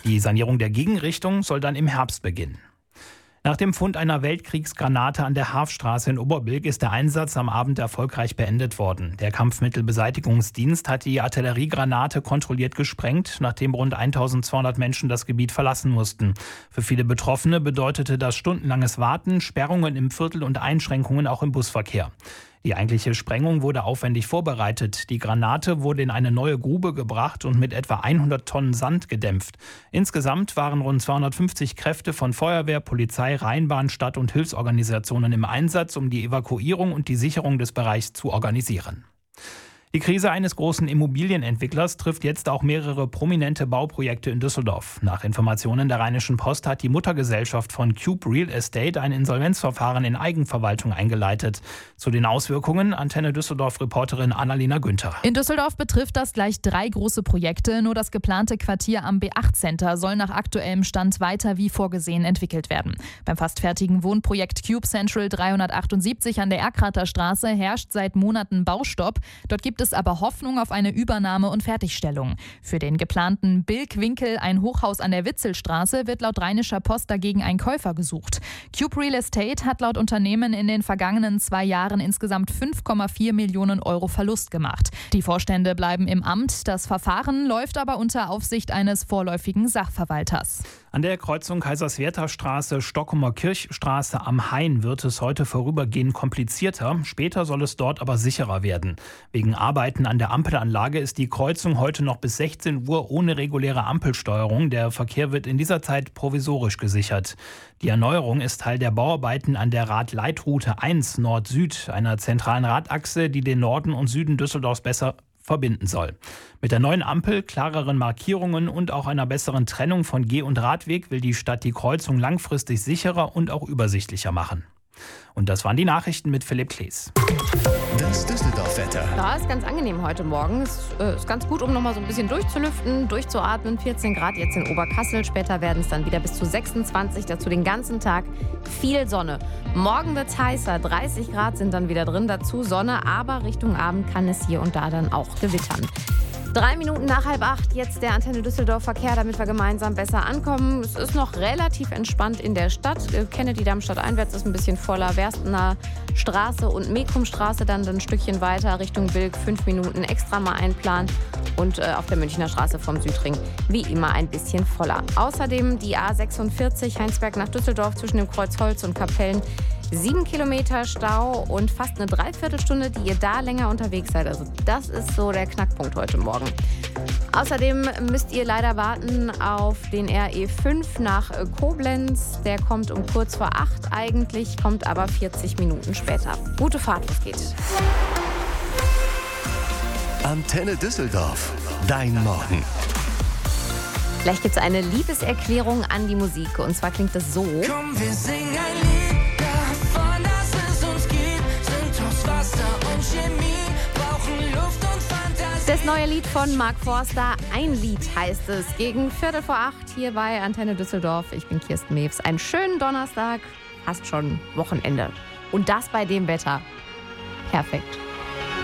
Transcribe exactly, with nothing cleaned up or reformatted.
Die Sanierung der Gegenrichtung soll dann im Herbst beginnen. Nach dem Fund einer Weltkriegsgranate an der Haafstraße in Oberbilk ist der Einsatz am Abend erfolgreich beendet worden. Der Kampfmittelbeseitigungsdienst hat die Artilleriegranate kontrolliert gesprengt, nachdem rund eintausendzweihundert Menschen das Gebiet verlassen mussten. Für viele Betroffene bedeutete das stundenlanges Warten, Sperrungen im Viertel und Einschränkungen auch im Busverkehr. Die eigentliche Sprengung wurde aufwendig vorbereitet. Die Granate wurde in eine neue Grube gebracht und mit etwa hundert Tonnen Sand gedämpft. Insgesamt waren rund zweihundertfünfzig Kräfte von Feuerwehr, Polizei, Rheinbahn, Stadt- und Hilfsorganisationen im Einsatz, um die Evakuierung und die Sicherung des Bereichs zu organisieren. Die Krise eines großen Immobilienentwicklers trifft jetzt auch mehrere prominente Bauprojekte in Düsseldorf. Nach Informationen der Rheinischen Post hat die Muttergesellschaft von Cube Real Estate ein Insolvenzverfahren in Eigenverwaltung eingeleitet. Zu den Auswirkungen Antenne Düsseldorf-Reporterin Annalena Günther. In Düsseldorf betrifft das gleich drei große Projekte. Nur das geplante Quartier am B acht Center soll nach aktuellem Stand weiter wie vorgesehen entwickelt werden. Beim fast fertigen Wohnprojekt Cube Central dreihundertachtundsiebzig an der Erkrater Straße herrscht seit Monaten Baustopp. Dort gibt es aber Hoffnung auf eine Übernahme und Fertigstellung. Für den geplanten Bilk-Winkel, ein Hochhaus an der Witzelstraße, wird laut Rheinischer Post dagegen ein Käufer gesucht. Cube Real Estate hat laut Unternehmen in den vergangenen zwei Jahren insgesamt fünf Komma vier Millionen Euro Verlust gemacht. Die Vorstände bleiben im Amt. Das Verfahren läuft aber unter Aufsicht eines vorläufigen Sachverwalters. An der Kreuzung Kaiserswerther-Straße, Stockholmer Kirchstraße am Hain wird es heute vorübergehend komplizierter. Später soll es dort aber sicherer werden. Wegen Arbeiten an der Ampelanlage ist die Kreuzung heute noch bis sechzehn Uhr ohne reguläre Ampelsteuerung. Der Verkehr wird in dieser Zeit provisorisch gesichert. Die Erneuerung ist Teil der Bauarbeiten an der Radleitroute eins Nord-Süd, einer zentralen Radachse, die den Norden und Süden Düsseldorfs besser verbinden soll. Mit der neuen Ampel, klareren Markierungen und auch einer besseren Trennung von Geh- und Radweg will die Stadt die Kreuzung langfristig sicherer und auch übersichtlicher machen. Und das waren die Nachrichten mit Philipp Klees. Das Düsseldorf-Wetter. Ja, ist ganz angenehm heute Morgen. Ist, äh, ist ganz gut, um noch mal so ein bisschen durchzulüften, durchzuatmen. vierzehn Grad jetzt in Oberkassel. Später werden es dann wieder bis zu sechsundzwanzig. Dazu den ganzen Tag viel Sonne. Morgen wird es heißer. dreißig Grad sind dann wieder drin. Dazu Sonne. Aber Richtung Abend kann es hier und da dann auch gewittern. Drei Minuten nach halb acht, jetzt der Antenne Düsseldorf Verkehr, damit wir gemeinsam besser ankommen. Es ist noch relativ entspannt in der Stadt. Kennedy-Dammstadt einwärts ist ein bisschen voller. Werstener Straße und Mekrumstraße dann ein Stückchen weiter Richtung Bilk. Fünf Minuten extra mal einplanen. Und äh, auf der Münchner Straße vom Südring wie immer ein bisschen voller. Außerdem die A sechsundvierzig Heinsberg nach Düsseldorf zwischen dem Kreuz Holz und Kapellen. Sieben Kilometer Stau und fast eine Dreiviertelstunde, die ihr da länger unterwegs seid. Also das ist so der Knackpunkt heute Morgen. Außerdem müsst ihr leider warten auf den R E fünf nach Koblenz. Der kommt um kurz vor acht eigentlich, kommt aber vierzig Minuten später. Gute Fahrt, was geht. Antenne Düsseldorf. Dein Morgen. Gleich gibt es eine Liebeserklärung an die Musik. Und zwar klingt das so. Komm, wir singen ein Lied davon, dass es uns gibt. Sind aus Wasser und Chemie, brauchen Luft und Fantasie. Das neue Lied von Mark Forster, Ein Lied heißt es. Gegen Viertel vor acht hier bei Antenne Düsseldorf. Ich bin Kirsten Mewes. Einen schönen Donnerstag, fast schon Wochenende. Und das bei dem Wetter. Perfekt.